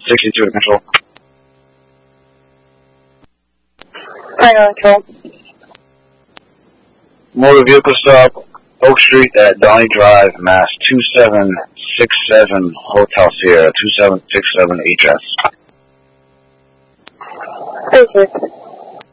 62 to control. Right on, control. Motor vehicle stop, Oak Street at Donnie Drive, Mass. 2767 Hotel Sierra, 2767 HS. Thank you.